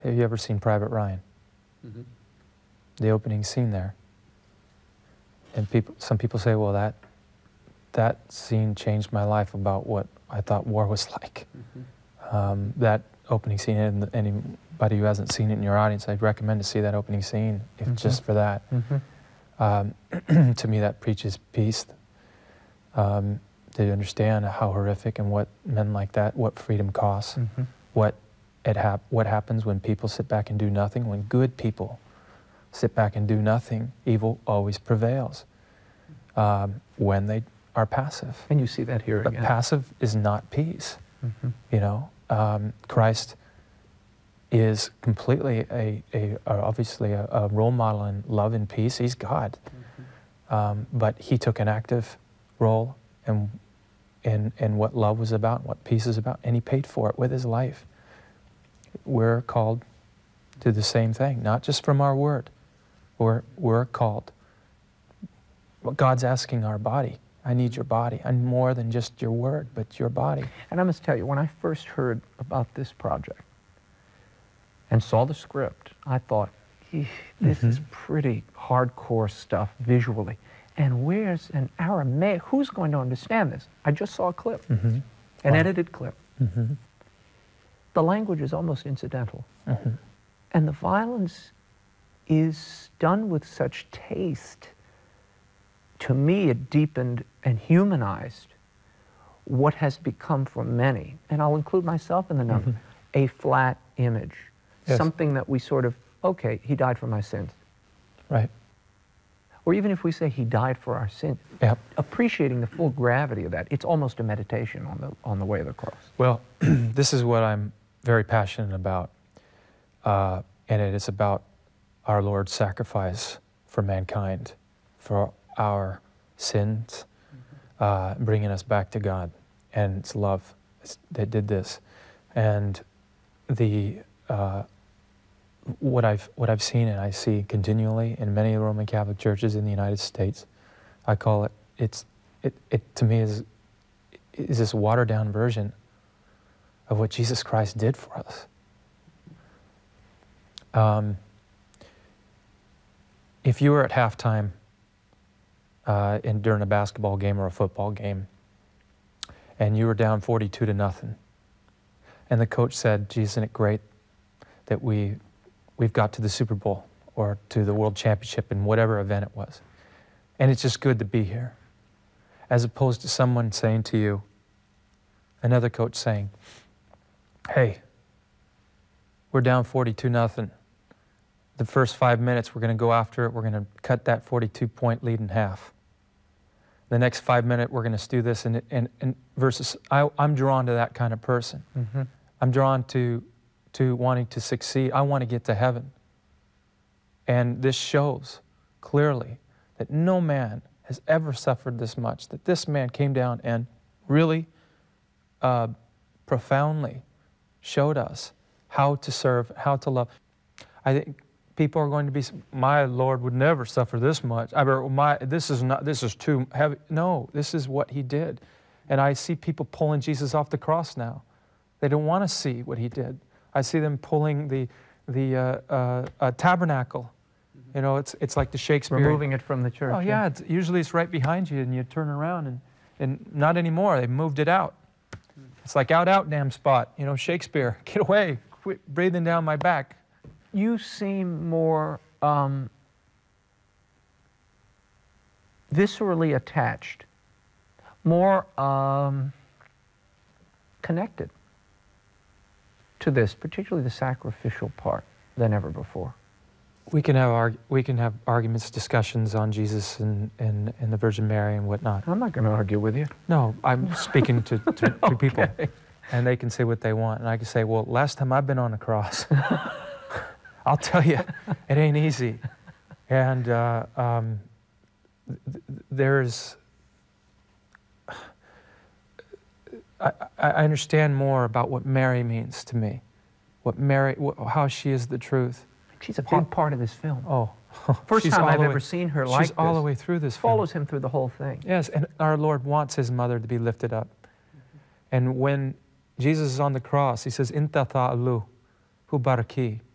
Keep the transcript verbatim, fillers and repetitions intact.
Have you ever seen Private Ryan? Mm-hmm. The opening scene there. And people, some people say, well, that, that scene changed my life about what I thought war was like. Mm-hmm. Um, that opening scene, and anybody who hasn't seen it in your audience, I'd recommend to see that opening scene, if Mm-hmm. just for that. Mm-hmm. Um, to me, that preaches peace. Um, to understand how horrific and what men like that, what freedom costs, Mm-hmm. what it hap what happens when people sit back and do nothing. When good people sit back and do nothing, evil always prevails. Um, when they are passive. And you see that here But again. passive is not peace. Mm-hmm. You know, um, Christ is completely a, a, a obviously a, a role model in love and peace. He's God, Mm-hmm. um, but he took an active role in, in in what love was about, what peace is about, and he paid for it with his life. We're called to the same thing, not just from our word. We're we're called. Well, God's asking our body. I need your body. I'm more than just your word, but your body. And I must tell you, when I first heard about this project and saw the script, I thought, "Eesh, this Mm-hmm. is pretty hardcore stuff visually. And where's an Aramaic? Who's going to understand this?" I just saw a clip, Mm-hmm. an Wow. edited clip. Mm-hmm. The language is almost incidental. Mm-hmm. And the violence is done with such taste. To me, it deepened and humanized what has become for many, and I'll include myself in the number, Mm-hmm. a flat image. Yes. Something that we sort of, okay, he died for my sins. Right. Or even if we say he died for our sins, Yep. appreciating the full gravity of that, it's almost a meditation on the, on the way of the cross. Well, this is what I'm very passionate about, uh, and it is about our Lord's sacrifice for mankind, for our sins, uh, bringing us back to God, and it's love that did this. And the uh, what I've what I've seen and I see continually in many Roman Catholic churches in the United States, I call it it's it, it to me is is this watered down version of what Jesus Christ did for us. Um, if you were at halftime uh, in, during a basketball game or a football game, and you were down forty-two to nothing, and the coach said, "Gee, isn't it great that we, we've got to the Super Bowl or to the World Championship in whatever event it was, and it's just good to be here," as opposed to someone saying to you, another coach saying, "Hey, we're down forty-two nothing. The first five minutes, we're going to go after it. We're going to cut that forty-two point lead in half. The next five minutes, we're going to do this." And, and, and versus, I, I'm drawn to that kind of person. Mm-hmm. I'm drawn to, to wanting to succeed. I want to get to heaven. And this shows clearly that no man has ever suffered this much, that this man came down and really uh, profoundly showed us how to serve, how to love. I think people are going to be, "My Lord would never suffer this much. I mean, my, this is not, this is too heavy." No, this is what he did. And I see people pulling Jesus off the cross now. They don't want to see what he did. I see them pulling the, the uh, uh, uh, tabernacle. You know, it's, it's like the Shakespeare. Removing it from the church. Oh yeah, it's, usually it's right behind you and you turn around and, and not anymore, they moved it out. It's like out, out, damn spot. You know, Shakespeare, get away, quit breathing down my back. You seem more um, viscerally attached, more um, connected to this, particularly the sacrificial part, than ever before. We can have arg we can have arguments, discussions on Jesus and, and, and the Virgin Mary and whatnot. I'm not going to argue with you. No, I'm speaking to, to, to Okay. people, and they can say what they want, and I can say, well, last time I've been on the cross, I'll tell you, it ain't easy. And uh, um, th there's, I, I understand more about what Mary means to me, what Mary, wh how she is the truth. She's a big part of this film. Oh, First she's time all I've the ever way- seen her like She's all this. the way through this film. Follows him through the whole thing. Yes, and our Lord wants his mother to be lifted up. And when Jesus is on the cross, he says, "Inta ta'alu hu baraki."